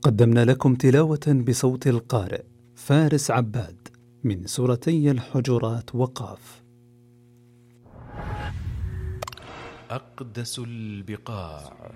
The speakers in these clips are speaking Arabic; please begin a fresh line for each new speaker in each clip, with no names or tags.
قدمنا لكم تلاوة بصوت القارئ فارس عباد من سورتي الحجرات وقاف.
أقدس البقاع.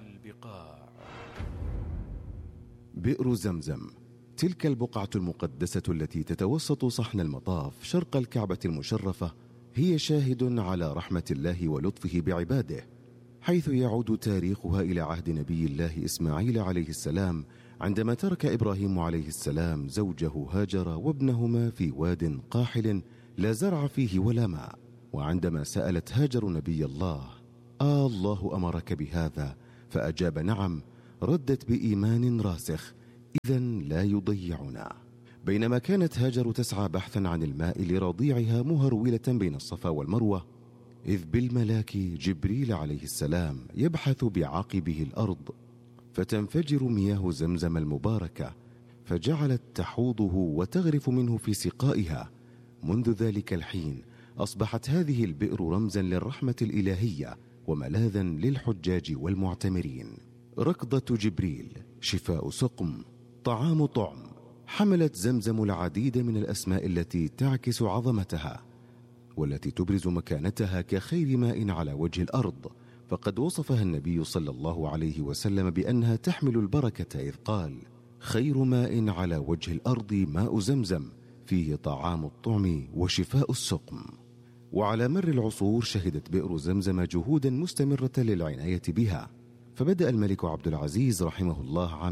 بئر زمزم، تلك البقعة المقدسة التي تتوسط صحن المطاف شرق الكعبة المشرفة، هي شاهد على رحمة الله ولطفه بعباده، حيث يعود تاريخها إلى عهد نبي الله إسماعيل عليه السلام، عندما ترك إبراهيم عليه السلام زوجه هاجر وابنهما في واد قاحل لا زرع فيه ولا ماء، وعندما سألت هاجر نبي الله: الله أمرك بهذا؟ فأجاب: نعم. ردت بإيمان راسخ: إذن لا يضيعنا. بينما كانت هاجر تسعى بحثا عن الماء لرضيعها مهرولة بين الصفا والمروة، إذ بالملاك جبريل عليه السلام يبحث بعاقبه الأرض، فتنفجر مياه زمزم المباركة، فجعلت تحوضه وتغرف منه في سقائها. منذ ذلك الحين أصبحت هذه البئر رمزا للرحمة الإلهية وملاذا للحجاج والمعتمرين. ركضة جبريل، شفاء سقم، طعام طعم. حملت زمزم العديد من الأسماء التي تعكس عظمتها والتي تبرز مكانتها كخير ماء على وجه الأرض، فقد وصفها النبي صلى الله عليه وسلم بأنها تحمل البركة، إذ قال: خير ماء على وجه الأرض ماء زمزم، فيه طعام الطعم وشفاء السقم. وعلى مر العصور شهدت بئر زمزم جهودا مستمرة للعناية بها، فبدأ الملك عبد العزيز رحمه الله عام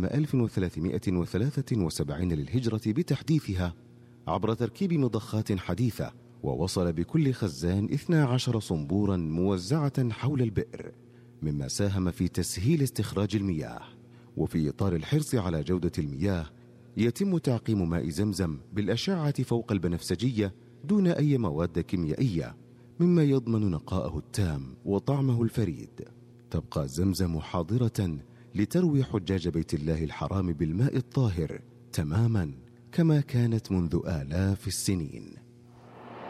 1373 للهجرة بتحديثها عبر تركيب مضخات حديثة، ووصل بكل خزان 12 صنبورا موزعة حول البئر، مما ساهم في تسهيل استخراج المياه. وفي إطار الحرص على جودة المياه يتم تعقيم ماء زمزم بالأشعة فوق البنفسجية دون أي مواد كيميائية، مما يضمن نقاءه التام وطعمه الفريد. تبقى زمزم حاضرة لتروي حجاج بيت الله الحرام بالماء الطاهر تماما كما كانت منذ آلاف السنين.